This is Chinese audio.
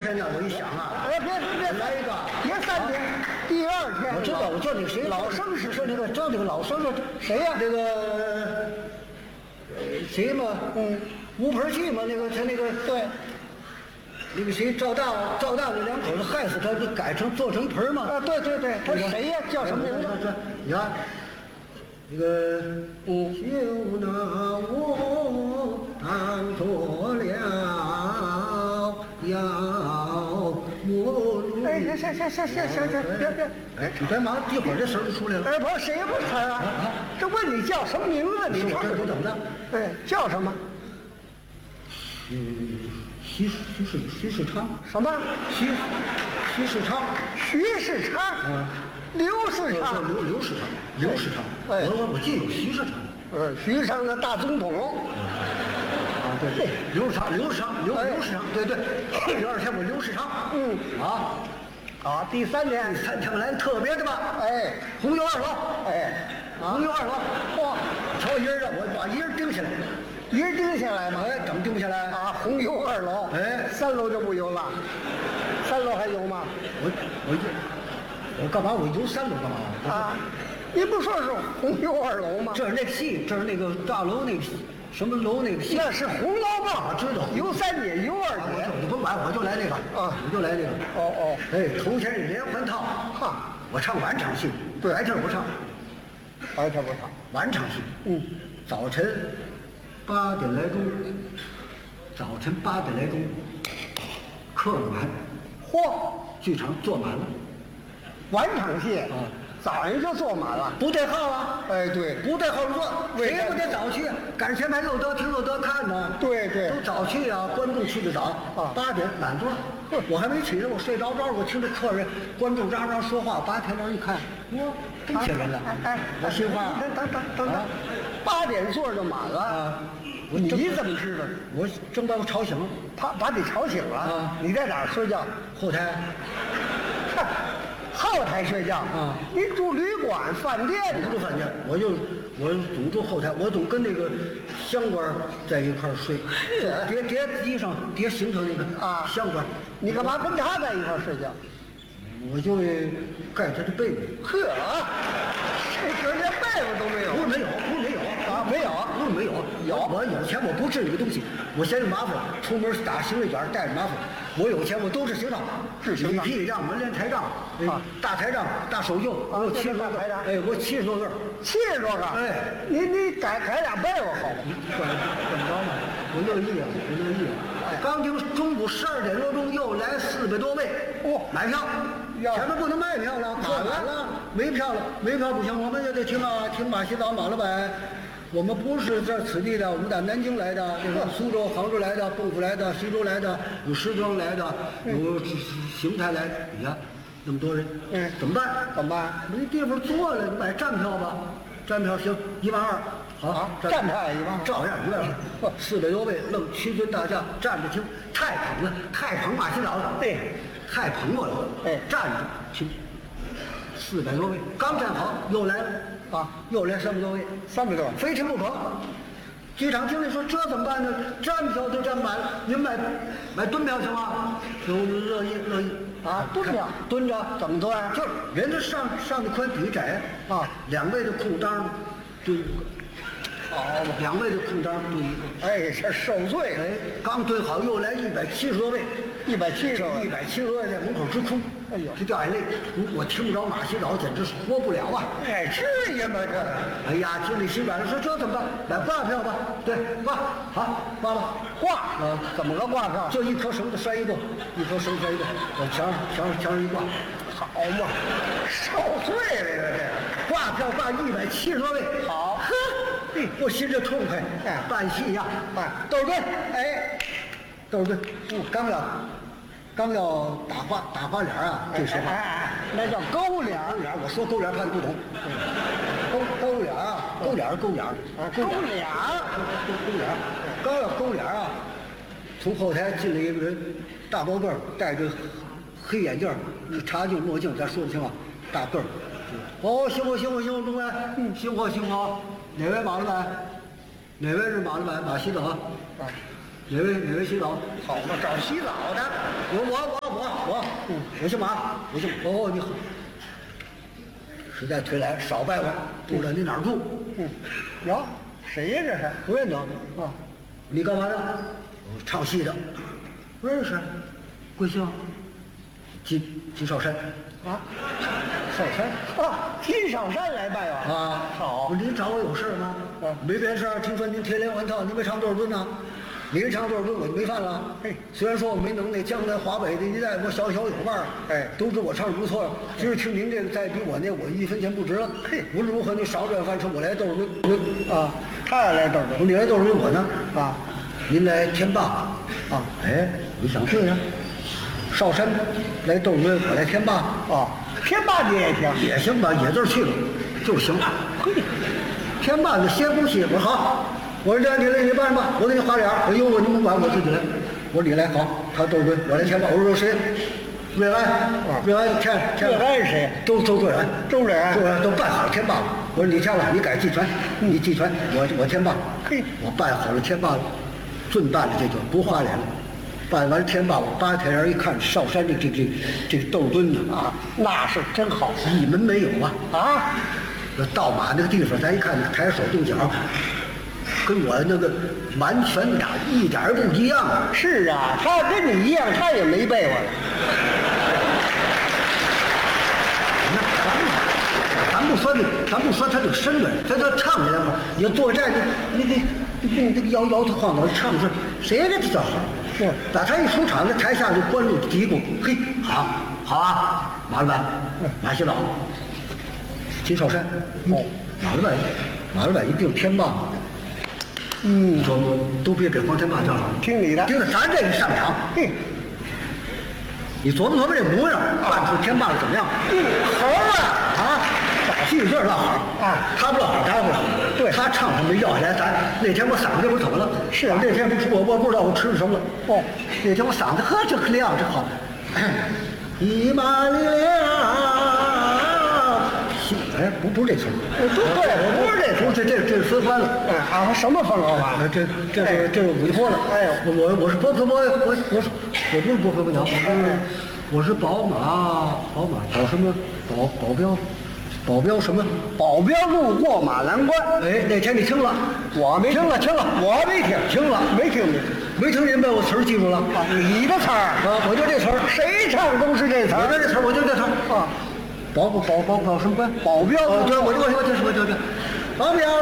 天呢，我一想啊， 哎，别来一个， 别3天，第2天。 我知道，我叫那个谁， 老生是说那个叫那个老生是谁呀？ 那个谁嘛？吴盆记嘛，那个他那个对。 那个谁赵大那两口子害死他，就改成做成盆嘛。 啊，对，他谁呀？叫什么名字？ 你看，那个就拿我当做了要我。 哎，行，别。 哎，你别忙，一会儿这声就出来了。 哎，不是谁也不词啊？这问你叫什么名字？你说这怎么的？ 哎，叫什么？ 徐世昌。 什么？ 徐世昌。 徐世昌。刘世昌。刘世昌。 哎，我记得有徐世昌。 徐世昌的大总统。 啊，对，刘世昌，刘世昌，对，第2天我刘世昌。 第3天。 第3天来特别的吧？ 哎， 红油2楼。哎，红油2楼。嚯，瞧一人啊，我把一人盯下来。 一人盯下来吗？ 哎，怎么盯不下来？ 啊，红油2楼。 哎 ，3楼就不油了。3楼还油吗？ 我干嘛？我游3楼干嘛？ 啊，你不说是红油2楼吗？ 这是那戏，这是那个大楼那个什么楼那个戏。 那是红楼梦， 知道。 游3节，游2节。 你甭管，我就来这个啊，我就来这个。 哦。 哎，头前是连环套，我唱晚场戏，白天不唱。 白天不唱， 晚场戏。早晨8点来钟，客满，剧场坐满了。 晚场戏早上就坐满了， 不带号啊！ 哎，对， 不带号坐，谁不得早去？赶前排又得听又得看呢。 对， 都早去啊！观众去的早，8点满座。我还没起呢，我睡着，我听着客人、观众嚷嚷说话，8点钟一看，这么些人了。 哎， 我心话， 等，8点座就满了啊！你怎么知道？ 我正把我吵醒了， 把你吵醒了啊！你在哪儿睡觉？ 后台。 后台睡觉啊？ 你住旅馆、饭店？ 不住饭店，我总住后台，我总跟那个乡官在一块儿睡，叠地上叠行头那个啊，乡官。 你干嘛跟他在一块儿睡觉？ 我就盖他的被子。 呵，这连被子都没有？ 不是没有啊，没有。我有钱，我不治这个东西，我嫌有麻烦，出门打行李卷带着麻烦。我有钱，我都是行当，礼屁账、门帘台账大台账、大手袖，我有70多个。哎，我70多个 ，70多个。哎，你改俩被窝好吗？ 怎么着呢？我乐意啊。刚听中午12点多钟又来400多位，买票，前面不能卖票了，客满了，没票不行，我们也得听马洗澡马老板。我们不是这此地的，我们在南京来的，这个苏州、杭州来的，蚌埠来的，徐州来的，有石庄来的，有邢台来的，你看那么多人，怎么办？没地方坐了，买站票吧，站票行，12000，好， 站票也12000， 照样12000，400多位，愣屈尊大将，站着听，太捧马洗澡了， 对， 太捧我了，站着听，400多位，刚站好又来了。又来300多位，300多，非听不可。剧场经理说：“这怎么办呢？站票都站满了，您买蹲票行吗？”我们乐意啊，蹲票， 蹲着怎么蹲？ 就是人家上的宽，底下窄2位的空当蹲一个。好嘛，2位的空当蹲一个。 哎，这受罪。 哎，刚蹲好，又来170多位 ，170 多位在门口直哭。哎呦，这掉眼泪！我听不着马洗澡，简直是活不了啊！ 哎，至于吗这？ 哎呀，经理心软了，说这怎么办？买挂票吧。对，挂吧。 怎么个挂票？ 就一颗绳子拴一个，往墙上一挂。 好嘛，受罪了这挂票挂170多位。 好， 我心里痛快。办戏呀，都是对。都是对。刚要打花脸啊，这时候那叫勾脸。 我说勾脸怕你不懂。勾脸啊，勾脸。刚要勾脸啊，从后台进来一个人，大高个儿，戴着黑眼镜，茶镜墨镜，咱说不清啊，大个儿。辛苦，中官，辛苦。哪位马老板？哪位是马老板？马洗澡。哪位洗澡？ 好嘛，找洗澡的。 我我姓马，哦，你好。实在推来少拜我，不知道你哪儿住？ 哟，谁呀这是？ 不认得啊？你干嘛的？唱戏的。 不认识。 贵姓？金少山。 啊，少山啊，金少山来拜我啊。 好， 您找我有事吗？没别的事儿。听说您铁连环套，您没唱多少吨呢？你没唱多少吨，我就没饭了。虽然说我没能耐，将来华北的一带我小有腕儿。都知我唱的不错。今儿听您这个再比我那，我1分钱不值了。无论如何，你少这饭吃，我来豆儿吨啊。他也来豆儿吨， 你来豆儿吨，我呢？ 啊， 您来天霸啊？你想对呀。少山来豆儿吨，我来天霸啊。天霸你也行， 也行吧，野字去了就行。天霸的歇工戏，我说好。我说你来，你办吧，我给你花脸，我有我你们管，我自己来。我说你来好，他豆墩，我来天霸。我说谁？瑞安，瑞安， 瑞安是谁？ 周瑞安， 周瑞安都办好了天霸了。我说你天霸，你改季传，你季传，我天霸。我办好了天霸了，准办了这就不花脸了。办完天霸，我扒开眼一看，少山这个豆墩呢啊，那是真好， 一门没有啊！ 啊， 这倒马那个地方，咱一看抬手动脚。跟我那个完全俩一点儿不一样啊！ 是啊，他跟你一样，他也没背过来。 咱不说他这个身段，他唱起来嘛，你要作战，你这个摇头晃脑唱是谁给他叫好？ 是， 打他一出场，那台下就观众嘀咕：“嘿，好啊，马老板，马新老，金少山，马老板一定天霸。”你说都别给黄天霸叫好， 听你的， 听着咱这一上场，你琢磨这模样，办出天霸了怎么样？ 好啊！ 戏就是落好啊， 他不落好，咱不好。 对， 他唱什么要起来，咱那天我嗓子不是怎么了？ 是啊， 那天我不知道我吃了什么了。那天我嗓子这亮这好，一马力量。不是这词儿， 不是这词， 这是分欢了。 什么风啊？ 这是委托了。我是我不是波飞不鸟，我是宝马保什么保镖什么？ 保镖路过马栏关。 那天你听了？ 我没听了，我没听， 听了没听你？ 没听您把我词儿记住了？ 你的词儿啊，我就这词儿， 谁唱都是这词儿。 我这词儿，我就这词儿啊。保什么关？ 保镖。 对，我保镖。